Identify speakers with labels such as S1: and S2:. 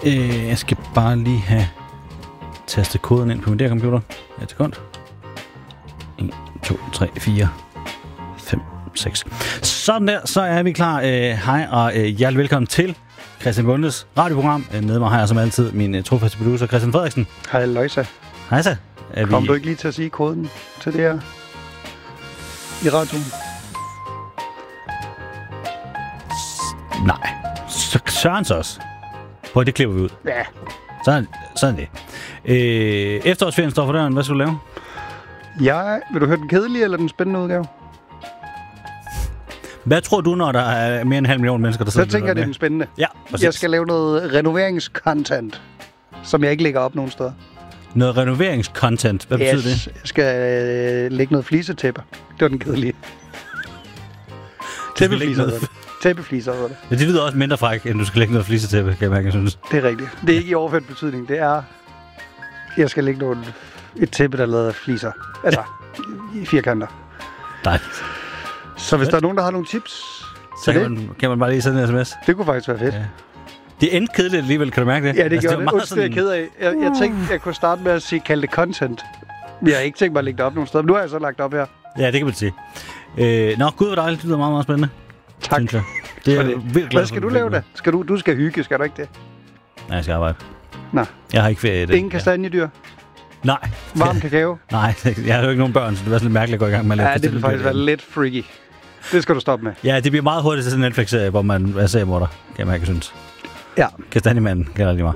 S1: Jeg skal bare lige have tastet koden ind på min der computer. Et sekund. 1, 2, 3, 4, 5, 6. Sådan der, så er vi klar. Hej og hjertelig velkommen til Christian Bondes radioprogram. Med mig har jeg som altid min trofaste producer, Christian Frederiksen.
S2: Hej Løjsa.
S1: Hej så.
S2: Kom du ikke lige til at sige koden til det her i radioen?
S1: Nej. Sørens også. Prøv, det klipper vi ud.
S2: Ja.
S1: Sådan det. Efterårsferien står for døren. Hvad skal du lave?
S2: Vil du høre den kedelige eller den spændende udgave?
S1: Hvad tror du, når der er mere end 500.000 mennesker, der sidder?
S2: Så tænker jeg, det er den spændende.
S1: Ja, præcis.
S2: Jeg skal lave noget renoveringscontent, som jeg ikke lægger op nogen steder.
S1: Noget renoveringscontent? Hvad betyder det?
S2: Jeg skal lægge noget flisetæppe. Det var den kedelige. Tæppefliser hedder det. Tæppefliser hedder det.
S1: Ja, det lyder også mindre fræk, end du skal lægge noget flisetæppe, kan jeg mærke, jeg synes.
S2: Det er rigtigt. Det er ikke i overført betydning. Det er, jeg skal lægge et tæppe, der lader fliser. Altså, i firkanter.
S1: Dejligt.
S2: Så hvis der er nogen, der har nogle tips,
S1: så kan man bare lige sende en sms.
S2: Det kunne faktisk være fedt.
S1: Ja. Det er endkedeligt alligevel, kan du mærke det?
S2: Ja, det gjorde det.
S1: Undskyld,
S2: sådan... jeg er ked af. Jeg tænkte, jeg kunne starte med at kalde det content. Jeg har ikke tænkt mig at lægge det op nogen steder, men nu har jeg så lagt op her.
S1: Ja, det kan man sige. Gud, hvor dejligt. Det lyder meget, meget spændende.
S2: Tak.
S1: Synes jeg. Det er
S2: det. Hvad skal du lave da? Du skal hygge, skal du ikke det?
S1: Nej, jeg skal arbejde.
S2: Nå.
S1: Jeg har ikke ferie.
S2: Ingen kastanjedyr?
S1: Nej.
S2: Varm kakao?
S1: Nej, jeg har jo ikke nogen børn, så det er sådan lidt mærkeligt at gå i gang med at lave.
S2: Ja, det vil faktisk være lidt freaky. Det skal du stoppe med.
S1: Ja, det bliver meget hurtigt til sådan en Netflix-serie, hvor man er seriemorder, kan jeg mærke, synes.
S2: Ja.
S1: Kastanjemanden kalder de mig.